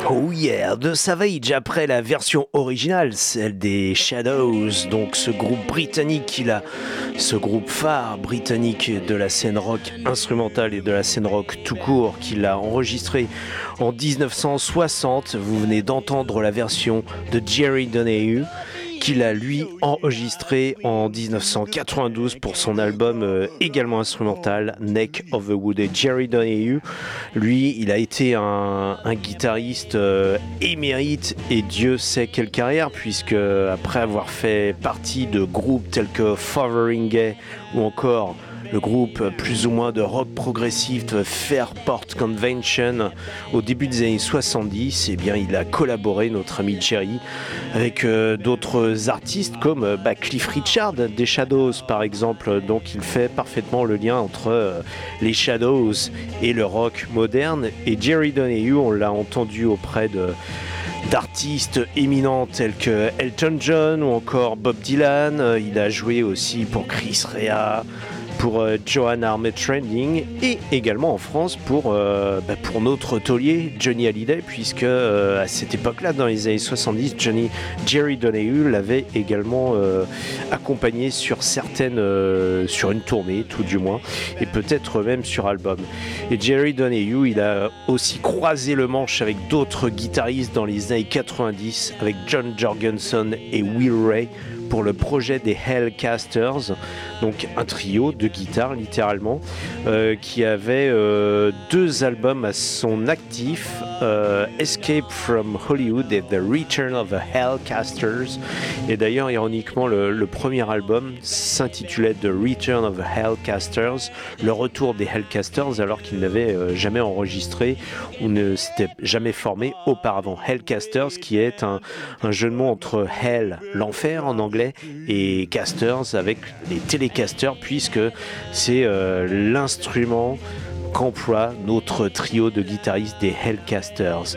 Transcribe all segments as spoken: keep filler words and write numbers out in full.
Oh yeah, de Savage après la version originale, celle des Shadows, donc ce groupe britannique qu'il a, ce groupe phare britannique de la scène rock instrumentale et de la scène rock tout court qu'il a enregistré en dix-neuf cent soixante. Vous venez d'entendre la version de Jerry Donahue qu'il a lui enregistré en dix-neuf cent quatre-vingt-douze pour son album euh, également instrumental Neck of the Wood. Et Jerry Donahue, lui, il a été un, un guitariste euh, émérite et Dieu sait quelle carrière, puisque après avoir fait partie de groupes tels que Fotheringay ou encore le groupe plus ou moins de rock progressif Fairport Convention au début des années soixante-dix, eh bien, il a collaboré, notre ami Jerry, avec euh, d'autres artistes comme euh, bah, Cliff Richard des Shadows par exemple. Donc il fait parfaitement le lien entre euh, les Shadows et le rock moderne. Et Jerry Donahue, on l'a entendu auprès de d'artistes éminents tels que Elton John ou encore Bob Dylan. Il a joué aussi pour Chris Rea, pour euh, Joan Armatrading et également en France pour, euh, bah, pour notre taulier Johnny Hallyday, puisque euh, à cette époque-là, dans les années soixante-dix, Johnny, Jerry Donahue l'avait également euh, accompagné sur certaines, euh, sur une tournée tout du moins, et peut-être même sur album. Et Jerry Donahue, il a aussi croisé le manche avec d'autres guitaristes dans les années quatre-vingt-dix, avec John Jorgensen et Will Ray, pour le projet des Hellcasters, donc un trio de guitare littéralement, euh, qui avait euh, deux albums à son actif, euh, Escape from Hollywood et The Return of the Hellcasters. Et d'ailleurs, ironiquement, le, le premier album s'intitulait The Return of the Hellcasters, le retour des Hellcasters, alors qu'ils n'avaient euh, jamais enregistré ou ne s'étaient jamais formés auparavant. Hellcasters, qui est un, un jeu de mots entre Hell, l'enfer en anglais, et Casters avec les télécasters, puisque c'est euh, l'instrument qu'emploie notre trio de guitaristes des Hellcasters.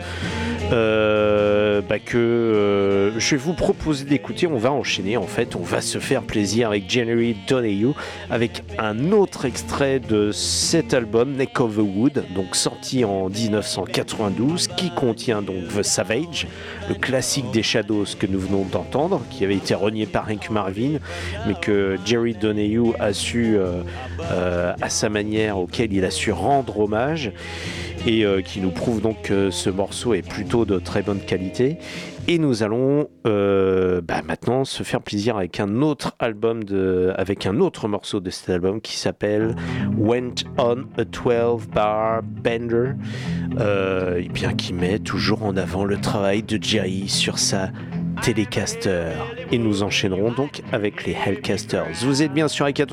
Euh, bah que euh, je vais vous proposer d'écouter. On va enchaîner, en fait, on va se faire plaisir avec Jerry Donahue avec un autre extrait de cet album Neck of the Wood, donc sorti en dix-neuf cent quatre-vingt-douze, qui contient donc The Savage, le classique des Shadows que nous venons d'entendre, qui avait été renié par Hank Marvin, mais que Jerry Donahue a su euh, euh, à sa manière, auquel il a su rendre hommage, et euh, qui nous prouve donc que ce morceau est plutôt de très bonne qualité. Et nous allons euh, bah maintenant se faire plaisir avec un autre album de, avec un autre morceau de cet album qui s'appelle Went on a twelve bar Bender, euh, et bien qui met toujours en avant le travail de Jerry sur sa Telecaster. Et nous enchaînerons donc avec les Hellcasters. Vous êtes bien sur